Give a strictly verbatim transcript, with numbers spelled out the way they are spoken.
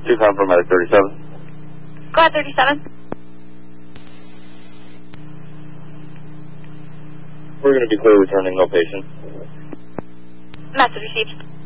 two five for medic thirty-seven. Go ahead, thirty-seven. We're going to be clear returning, no patient. Message received.